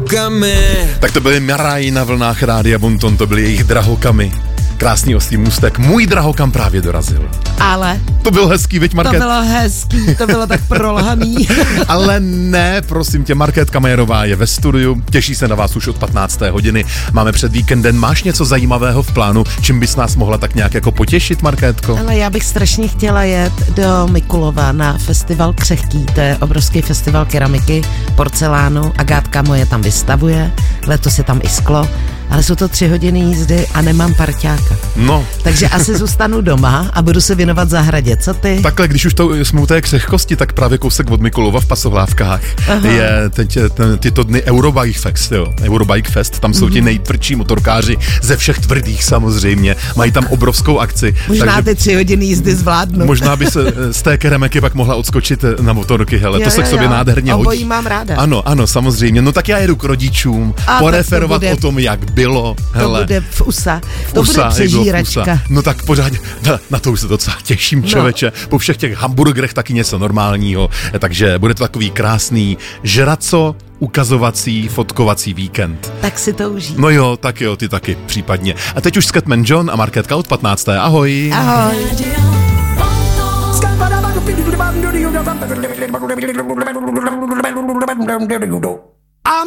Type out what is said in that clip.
drahokamy. Tak to byly Maraji na vlnách Rádia Bonton, to byly jejich drahokamy. Krásný oslý můstek, můj drahokam právě dorazil. Ale To byl hezký, viď, Market? to bylo hezký, to bylo tak prolhaný. Ale ne, prosím tě, Markétka Majerová je ve studiu, těší se na vás už od 15. hodiny. Máme před víkendem, máš něco zajímavého v plánu, čím bys nás mohla tak nějak jako potěšit, Markétko? Ale já bych strašně chtěla jet do Mikulova na festival Křehký, to je obrovský festival keramiky, porcelánu, Agátka moje tam vystavuje, letos je tam i sklo, ale jsou to 3 hodiny jízdy a nemám parťáka. No, Takže asi zůstanu doma a budu se věnovat zahradě, co ty? takhle, když už jsme u té křehkosti, tak právě kousek od Mikulova v Pasohlávkách je teď tyto dny Eurobike Fest, jo. Eurobike Fest, tam jsou ti nejtvrdší motorkáři ze všech tvrdých samozřejmě, mají tam obrovskou akci. Možná ty 3 hodiny jízdy zvládnu. Možná by se z té keramiky pak mohla odskočit na motorky, hele, to se k sobě nádherně hodí. Obojí mám ráda. Ano, samozřejmě. No tak já jedu k rodičům, poreferovat bude- o tom, jak bylo. Hele. To bude v USA. To USA, bude jak bylo v přežíračka. USA. No tak pořádně, na to už se docela těším, člověče. Po všech těch hamburgerech taky něco normálního, takže bude to takový krásný žraco, ukazovací, fotkovací víkend. Tak si to užij. No jo, tak jo, ty taky případně. A teď už Scatman John a Markétka od 15. Ahoj. Ahoj. Ahoj.